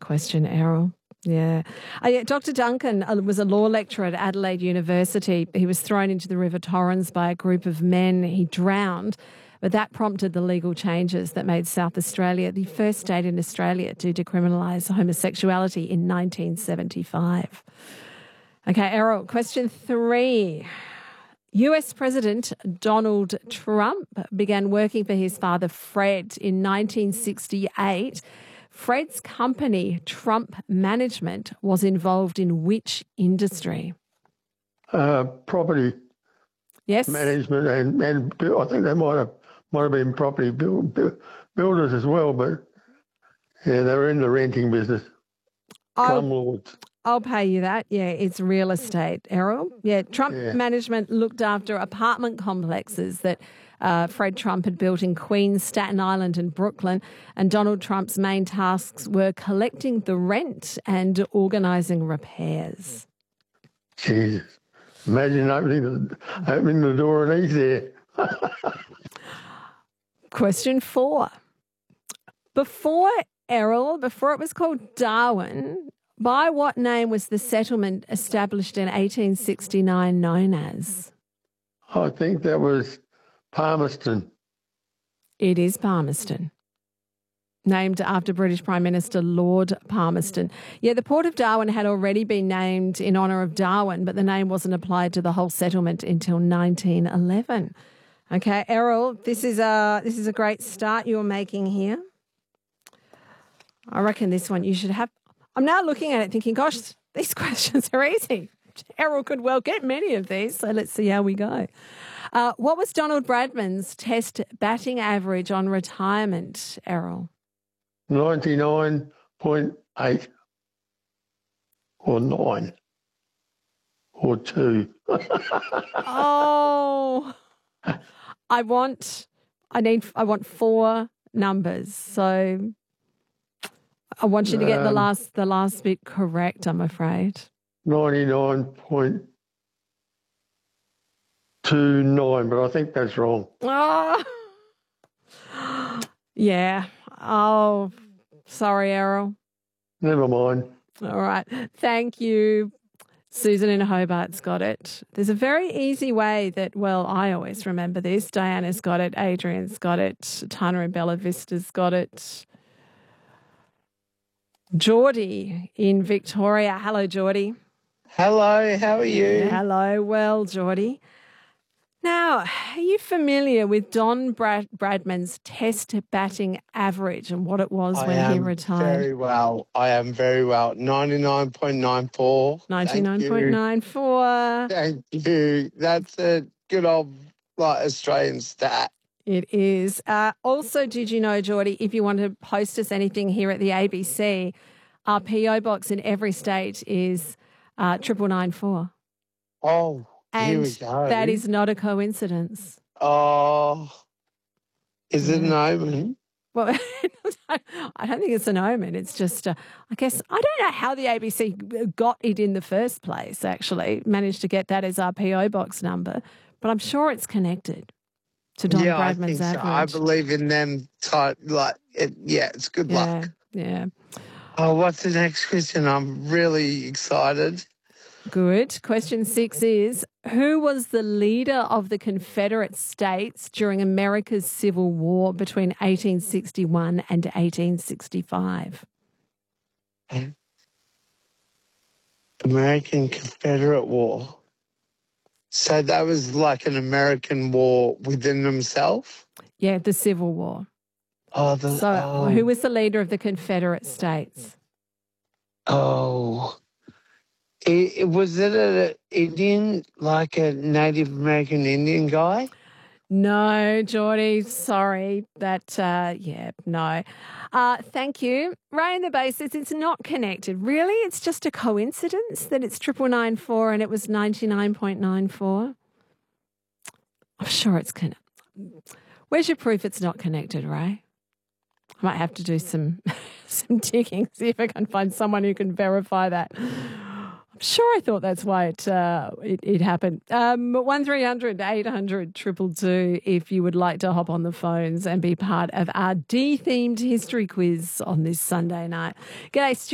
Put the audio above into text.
question, Errol. Yeah. Dr. Duncan was a law lecturer at Adelaide University. He was thrown into the River Torrens by a group of men. He drowned, but that prompted the legal changes that made South Australia the first state in Australia to decriminalise homosexuality in 1975. Okay, Errol, question 3. US President Donald Trump began working for his father Fred in 1968. Fred's company, Trump Management, was involved in which industry? Property Yes. management and I think they might have been property builders as well, but yeah, they were in the renting business. Slumlords. I'll pay you that. Yeah, it's real estate, Errol. Yeah, Trump Management looked after apartment complexes that Fred Trump had built in Queens, Staten Island and Brooklyn. And Donald Trump's main tasks were collecting the rent and organising repairs. Jesus. Imagine opening the door and he's there. Question 4. Before it was called Darwin, by what name was the settlement established in 1869 known as? I think that was Palmerston. It is Palmerston. Named after British Prime Minister Lord Palmerston. Yeah, the Port of Darwin had already been named in honour of Darwin, but the name wasn't applied to the whole settlement until 1911. Okay, Errol, this is a great start you're making here. I reckon this one you should have. I'm now looking at it thinking, gosh, these questions are easy. Errol could well get many of these, so let's see how we go. What was Donald Bradman's Test batting average on retirement, Errol? 99.8 or 9 or 2. Oh, I want 4 numbers. So I want you to get the last bit correct, I'm afraid. 99.29, but I think that's wrong. Oh, yeah. Oh, sorry, Errol. Never mind. All right. Thank you. Susan in Hobart's got it. There's a very easy way that, well, I always remember this. Diana's got it. Adrian's got it. Tana in Bella Vista's got it. Geordie in Victoria. Hello, Geordie. Hello, how are you? Hello. Well, Geordie. Now, are you familiar with Don Bradman's Test batting average and what it was when he retired? Very well. I am very well. 99.94. 99.94. Thank you. That's a good old Australian stat. It is. Also, did you know, Geordie, if you want to post us anything here at the ABC, our PO box in every state is 9994. Oh, and here we go. That is not a coincidence. Oh, is it an omen? Well, I don't think it's an omen. It's just, I guess, I don't know how the ABC got it in the first place, actually, managed to get that as our PO box number, but I'm sure it's connected to Don Bradman's I think average. so. I believe in them it's good luck. Yeah. Oh, what's the next question? I'm really excited. Good. Question 6 is, who was the leader of the Confederate States during America's Civil War between 1861 and 1865? American Confederate War. So that was like an American war within themselves? Yeah, the Civil War. Oh, who was the leader of the Confederate States? Oh. Was it an Indian, like a Native American Indian guy? No, Geordie, sorry. No. Thank you. Ray in the Bay says it's not connected. Really? It's just a coincidence that it's 9994 and it was 99.94? I'm sure it's connected. Where's your proof it's not connected, Ray? I might have to do some digging, see if I can find someone who can verify that. I'm sure I thought that's why it happened. 1300 800 222 if you would like to hop on the phones and be part of our D-themed history quiz on this Sunday night. G'day, Stu.